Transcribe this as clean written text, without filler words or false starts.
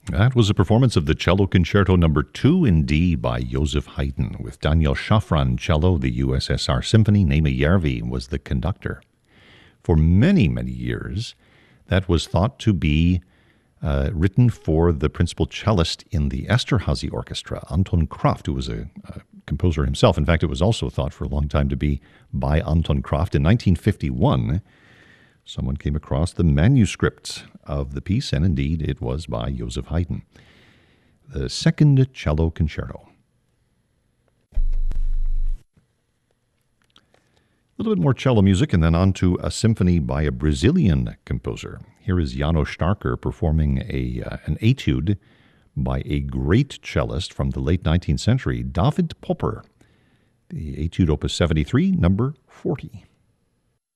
That was a performance of the Cello Concerto No. 2 in D by Joseph Haydn, with Daniel Shafran cello. The USSR Symphony. Naima Järvi was the conductor. For many, many years, that was thought to be written for the principal cellist in the Esterhazy Orchestra, Anton Kraft, who was a composer himself. In fact, it was also thought for a long time to be by Anton Kraft. In 1951, someone came across the manuscript of the piece, and indeed it was by Joseph Haydn. The Second Cello Concerto. A little bit more cello music, and then on to a symphony by a Brazilian composer. Here is János Starker performing an etude by a great cellist from the late 19th century, David Popper. The Etude Opus 73, number 40.